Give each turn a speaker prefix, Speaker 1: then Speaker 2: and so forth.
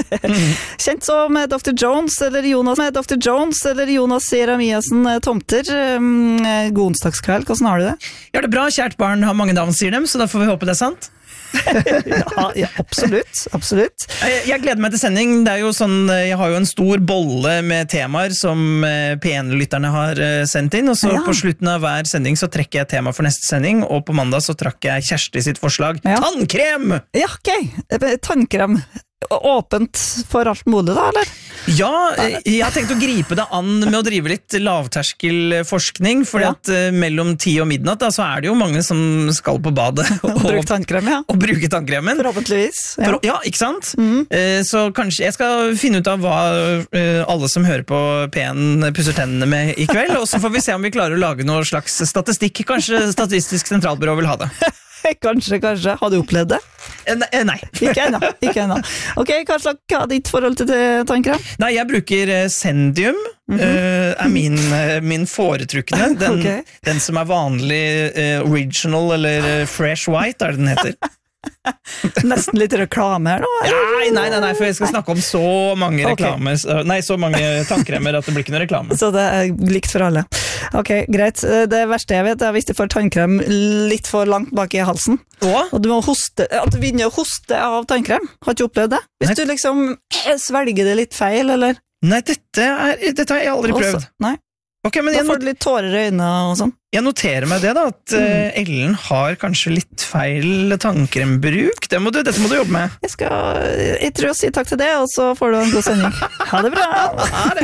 Speaker 1: Kjent som Dr. Jones eller Jonas Jeremiassen Tomter. God onsdagskveld, hvordan har du det?
Speaker 2: Ja, det er bra, kjært barn har mange navn, sier dem, så da får vi håpe det er sant.
Speaker 1: Ja, absolutt.
Speaker 2: Jeg gleder meg til sending. Det er jo sånn, jeg har jo en stor bolle med temaer som P1-lytterne har sendt inn, og så på slutten av hver sending så trekker jeg tema for neste sending, og på mandag så trakk jeg Kjersti sitt forslag. Tannkrem!
Speaker 1: Ja, ok. Tannkrem. Åpent for alt mulig da, eller?
Speaker 2: Ja, jeg har tenkt å gripe det an med å drive litt lavterskelforskning, fordi at mellom 10 og midnatt da, så er det jo mange som skal på badet
Speaker 1: og bruke tannkrem,
Speaker 2: og bruke tannkremen.
Speaker 1: Forhåpentligvis.
Speaker 2: Ja, ikke sant? Så kanskje jeg skal finne ut av hva alle som hører på P1 pusser tennene med i kveld, og så får vi se om vi klarer å lage noe slags statistikk. Kanskje Statistisk sentralbyrå vil ha det.
Speaker 1: Kanskje. Har du opplevd det?
Speaker 2: Nei.
Speaker 1: Ikke ennå. Ok, hva er ditt forhold til tannkrem?
Speaker 2: Nei, jeg bruker Sendium, er min foretrukne. Den som er vanlig original, eller fresh white, er det den heter.
Speaker 1: Nesten litt reklame her nå?
Speaker 2: Nei, for jeg skal snakke om så mange reklamer, så mange tannkremer at det blir ikke noe reklame.
Speaker 1: Så det er likt for alle. Ok, greit. Det verste jeg vet er hvis du får tannkrem litt for langt bak i halsen. Og du må hoste, at du begynner å hoste av tannkrem. Har du opplevd det? Hvis du liksom svelger det litt feil, eller?
Speaker 2: Nei, dette har jeg aldri prøvd.
Speaker 1: Nei.
Speaker 2: Okay, men
Speaker 1: da får du litt tårer i øynene og sånn.
Speaker 2: Jeg noterer meg det da, at Ellen har kanskje litt feil tannkrembruk. Dette må du jobbe med.
Speaker 1: Jeg tror jeg sier takk til det, og så får du en god sending. Ha det bra!